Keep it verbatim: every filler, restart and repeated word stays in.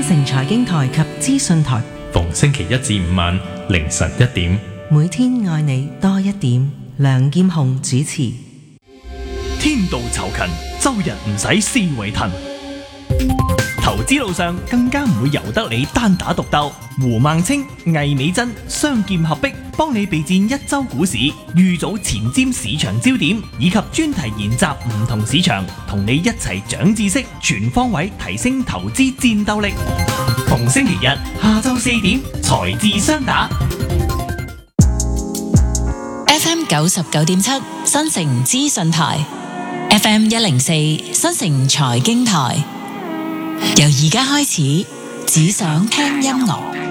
新城財經台及資訊台， 逢星期一至五晚凌晨一點， 每天愛你多一點。梁劍雄主持。 天道酬勤，周日唔使思維騰。投資路上更加唔會由得你單打獨鬥。胡孟青、魏美珍雙劍合璧，幫你備戰一周股市，預早前瞻市場焦點，以及專題研習唔同市場，同你一齊長知識，全方位提升投資戰鬥力。逢星期日下晝四點，財智雙打。 F M 九十九點七新城資訊台 ，F M 一零四新城財經台。由而家開始，只想聽音樂。